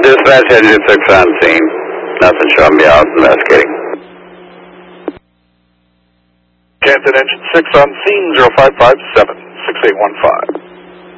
Dispatch engine 6 on scene. Nothing showing me out investigating. Canton engine 6 on scene, 0557, 6815.